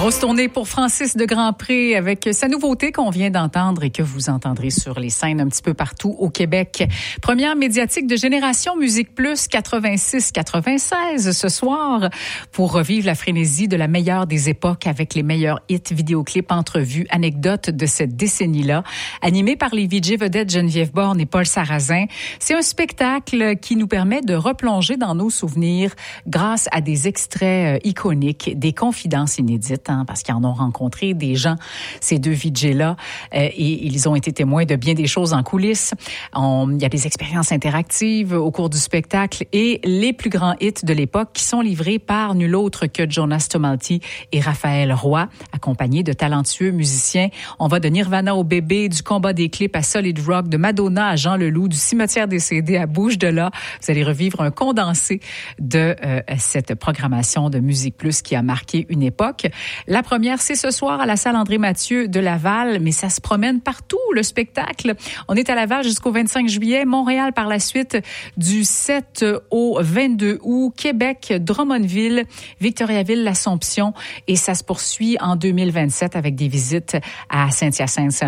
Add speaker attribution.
Speaker 1: Grosse tournée pour Francis de Grandpré avec sa nouveauté qu'on vient d'entendre et que vous entendrez sur les scènes un petit peu partout au Québec. Première médiatique de Génération Musique Plus 86-96 ce soir pour revivre la frénésie de la meilleure des époques avec les meilleurs hits, vidéoclips, entrevues, anecdotes de cette décennie-là. Animé par les VJ vedettes Geneviève Borne et Paul Sarrazin, c'est un spectacle qui nous permet de replonger dans nos souvenirs grâce à des extraits iconiques, des confidences inédites. Parce qu'ils en ont rencontré des gens, ces deux VJ-là, et ils ont été témoins de bien des choses en coulisses. Il y a des expériences interactives au cours du spectacle et les plus grands hits de l'époque qui sont livrés par nul autre que Jonas Tomalti et Raphaël Roy, accompagnés de talentueux musiciens. On va de Nirvana au Bébé, du Combat des clips à Solid Rock, de Madonna à Jean Leloup, du Cimetière des CD à Bouche de là. Vous allez revivre un condensé de cette programmation de Musique Plus qui a marqué une époque. La première, c'est ce soir à la salle André-Mathieu de Laval, mais ça se promène partout, le spectacle. On est à Laval jusqu'au 25 juillet, Montréal par la suite du 7 au 22 août, Québec, Drummondville, Victoriaville, l'Assomption, et ça se poursuit en 2027 avec des visites à Saint-Hyacinthe,